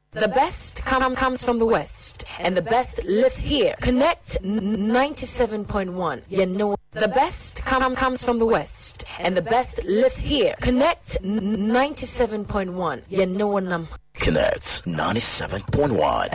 The best comes from the West, and the best lives here. Connect 97.1. You know, the best comes from the West, and the best lives here. Connect 97.1. You know, Connect 97.1.